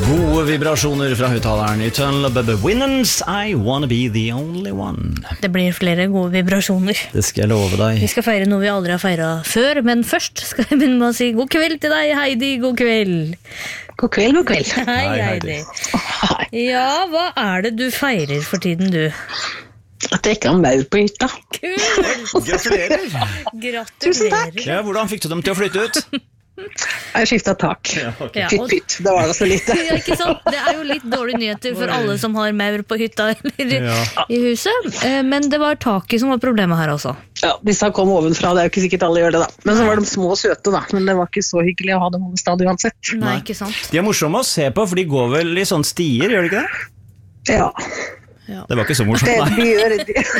Gode vibrasjoner fra høyttaleren i Tunnel Bubba Winans, I wanna be the only one. Det blir flere gode vibrasjoner. Det skal jeg love deg. Vi skal feire noe vi aldri har feiret før, men først skal jeg begynne med å si god kveld til deg, Heidi, god kveld. God kveld, god kveld. Hei, Heidi. Ja, hva er det du feirer for tiden, du? At jeg ikke har maur på hytta. Kult! Gratulerer. Tusen takk. Gratulerer. Ja, hvordan fikk du dem til å flytte ut? Jeg skiftet tak. Ja, Pytt, og- pytt. Det var da så lite. Ja, ikke sant? Det er jo litt dårlige nyheter for alle som har maur på hytta eller i huset. Men det var taket som var problemet her også. Ja, disse kom ovenfra, det er jo ikke sikkert alle gjør det da. Men så var de små og søte da, men det var ikke så hyggelig å ha dem over stad uansett. Nei, ikke sant? De er morsomme å se på, for de går vel i sånne stier, gjør de ikke det? Ja, Det var ikke så morsomt, det nei. de gjør.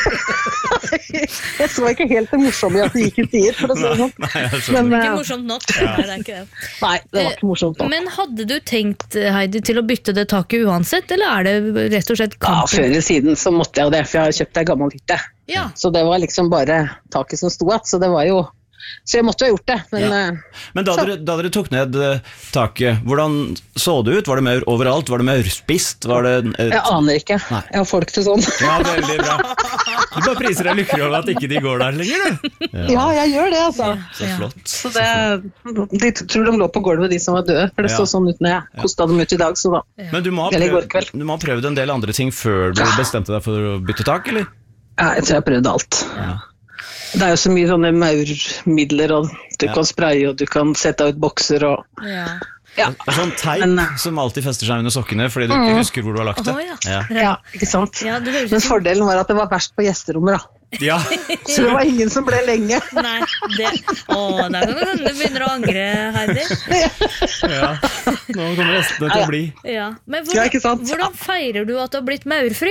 Jeg så ikke helt det morsomme i at de gikk i stier, for å si det sånn. Men, Ikke morsomt nok. Nei, det er ikke det. nei, det var ikke morsomt da. Men hadde du tenkt, Heidi, til å bytte det taket uansett, eller er det rett og slett Ja, kampen? før eller siden så måtte jeg jo det, for jeg har kjøpt en gammel hytte. Ja. Så det var liksom bare taket som sto at, så det var jo... Så jeg måtte jo ha gjort det, men... Ja. Men da dere tok ned taket, hvordan så det ut? Var det maur overalt? Var det maurspist? Var det... Jeg aner ikke. Nei. Jeg har folk til sånn. Ja, veldig bra. Du bare priser deg lykkelig over at ikke de går der lenger, du. Ja, jeg gjør det, altså. Så flott. Så de tror de lå på gulvet, de som var døde, for det så sånn ut når jeg kostet dem ut i dag, så da. Men du må, Eller i går kveld. du må ha prøvd en del andre ting før du bestemte deg for å bytte tak, eller? Ja, jeg tror jeg har prøvd alt. Det er jo så mye sånne maurmidler, og du kan spraye, og du kan sette ut bokser, og... Ja. Ja, Det er sånn teip Men, som alltid fester seg under sokkene, fordi du ikke husker hvor du har lagt det. Å, ja. ja, ikke sant? Ja, det høres Men ut som... fordelen var at det var verst på gjesterommet, da. Ja. Så det var ingen som ble lenge. Nei, det... Åh, der kan det hende du begynner å angre, Heidi. Ja. Nå kommer restene til å bli. Ja. Men Ja, ikke sant? hvordan feirer du at du har blitt maurfri?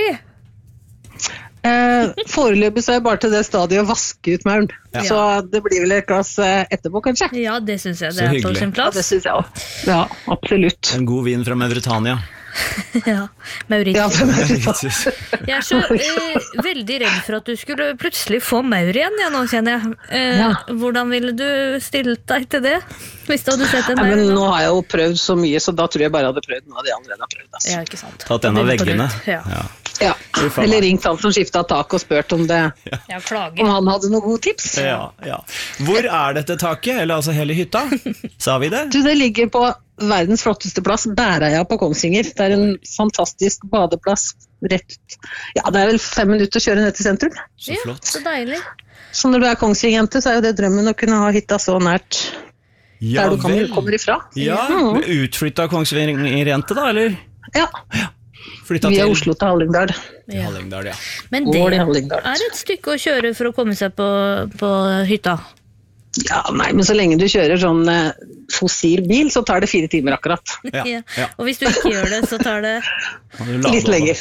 Foreløpig så er jeg bare til det stadiet å vaske ut mauren. Ja. Så det blir vel et glass etterpå, kanskje. Ja, det synes jeg. Så Det er på hyggelig. sin Ja, plass. det synes jeg også. Ja, absolutt. En god vin fra Mauritania. Ja, Maurits. Ja, Jeg er så veldig redd for at du skulle plutselig få maur igjen, nå kjenner jeg. Hvordan ville du stilt deg til det? Hvis du hadde sett en men maur? nå har jeg jo prøvd så mye, så da tror jeg bare jeg hadde prøvd noe av de allerede har prøvd. Altså. Ja, ikke sant. Tatt en av veggene. Ja, Ja. Ja. faen. Eller ringt han som skiftet tak og spurt om ja klager. han hadde noen gode tips. Ja, ja. Hvor er dette taket, eller altså hele hytta? Sa vi det? Du, det ligger på verdens flotteste plass, Bæreia på Kongsvinger. Det er en fantastisk badeplass rett. Ja, det er vel 5 minutter å kjøre ned til sentrum. Så Ja, flott. så deilig. Så når du er Kongsvinger-jente, så er jo det drømmen å kunne ha hytta så nært Ja der du vel. kommer ifra. Ja, utflyttet Kongsvinger-jente da, eller? Ja, Flyttet via til Oslo til Hallingdal. Hallingdal, ja. Men Går det i Hallingdal. er et stykke å kjøre for å komme seg på hytta. Ja, nei, men så lenge du kjører sånn fossil bil, så tar det 4 timer akkurat. Ja, ja. Og hvis du ikke gjør det, så tar det... Kan du lade Litt opp? lenger.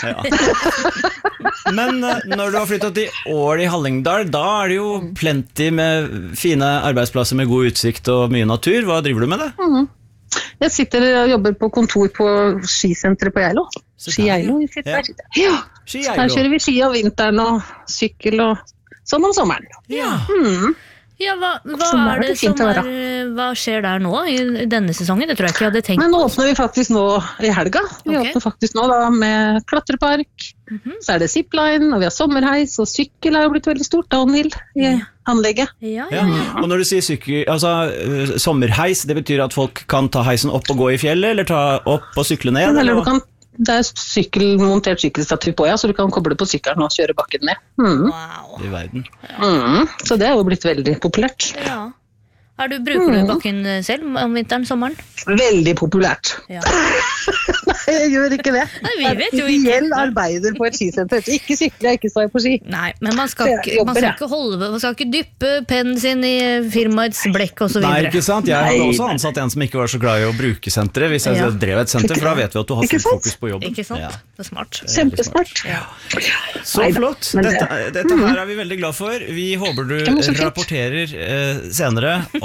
Ja. Men når du har flyttet til Ål i Hallingdal, da er det jo plenty med fine arbeidsplasser med god utsikt og mye natur. Hva driver du med det? Jeg sitter og jobber på kontor på skisenteret på Geilo. Så Ski der, Geilo. ja. Ja, Ski der Geilo. kjører vi ski om vinteren og sykkel og sånn om sommeren. Ja. Ja, hva Så der er er det det fint som å er... være. Hva skjer der nå i denne sesongen? Det tror jeg ikke jeg hadde tenkt. Men nå åpner vi faktisk nå i helga. Vi Ok. åpner faktisk nå da med klatrepark. Så er det zipline, og vi har sommerheis, og sykkel er jo blitt veldig stort, downhill i anlegget. Ja, Ja. Og når du sier sommerheis, det betyr at folk kan ta heisen opp og gå i fjellet, eller ta opp og sykle ned? Eller eller du hva? kan, det er montert sykkelstativ på, ja, så du kan koble på sykkelen og kjøre bakken ned. Wow. I verden. Så det er jo blitt veldig populært. Ja. Bruker du bakken selv om vinteren, sommeren? Veldig populært. Ja. Nei, jeg gjør ikke det. Nei, vi vet jo Jeg er ikke. ideell arbeider på et skisenter. Ikke sykle, ikke stå på ski. Nei, men man skal Jeg ikke, jobber, man skal jeg. ikke man skal ikke dyppe pennen sin i firmaets blekk og så Nei, videre. ikke sant? Jeg hadde Nei. også ansatt en som ikke var så glad i å bruke senteret, hvis jeg Ja. drev et senter, for da vet vi at du har Ikke fullt sant? fokus på jobben. Ikke sant? Ja. Det er smart. Kjempesmart. Så Neida, flott. men det- Dette her er vi veldig glad for. Vi håper du Det var så fint. rapporterer senere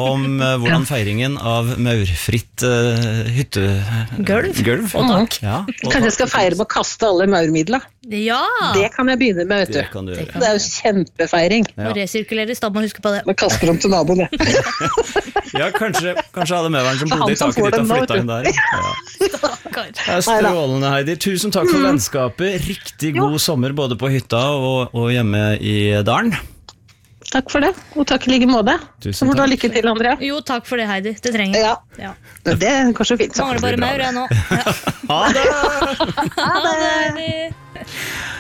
om hvordan feiringen av maurfritt hyttegulv. Og takk. Ja, Kanskje jeg skal feire med å kaste alle maurmidler. Ja! Det kan jeg begynne med, vet Det du. kan du gjøre. Det er jo kjempefeiring. Og resirkuleres, da må huske på det. Man kaster dem til naboen, det. Ja, kanskje hadde møveren som Det er bodde han i som taket får ditt og dem nå, flyttet inn der. Ja. Stakkar. Det er strålende, Heidi. Tusen takk for vennskapet. Riktig god sommer både på hytta og hjemme i dalen. Takk for det, og takk i like måte. Tusen Så må du ha takk. lykke til, Andrea. Jo, takk for det, Heidi. Det trenger jeg. Ja, Ja. det går så fint. Så. Mangler bare maur, jeg nå. Ja. Ha det! Ha det, Heidi.